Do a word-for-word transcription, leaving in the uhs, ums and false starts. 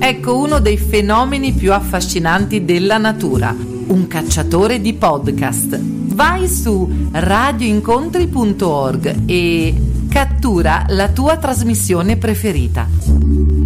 Ecco uno dei fenomeni più affascinanti della natura, un cacciatore di podcast. Vai su radioincontri punto org e cattura la tua trasmissione preferita.